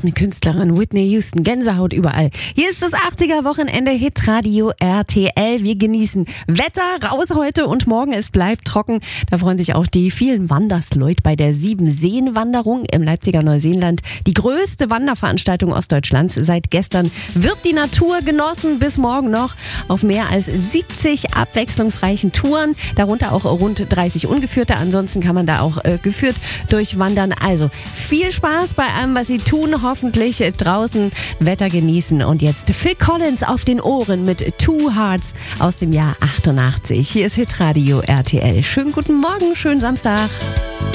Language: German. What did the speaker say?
ist eine Künstlerin, Whitney Houston, Gänsehaut überall. Hier ist das 80er-Wochenende Hitradio RTL. Wir genießen Wetter, raus heute und morgen, es bleibt trocken. Da freuen sich auch die vielen Wandersleute bei der Siebenseen-Wanderung im Leipziger Neuseeland. Die größte Wanderveranstaltung Ostdeutschlands. Seit gestern wird die Natur genossen, bis morgen noch auf mehr als 70 abwechslungsreichen Touren. Darunter auch rund 30 ungeführte. Ansonsten kann man da auch geführt durchwandern. Also viel Spaß bei allem, was Sie tun. Hoffentlich draußen Wetter genießen. Und jetzt Phil Collins auf den Ohren mit Two Hearts aus dem Jahr 88. Hier ist Hitradio RTL. Schönen guten Morgen, schönen Samstag.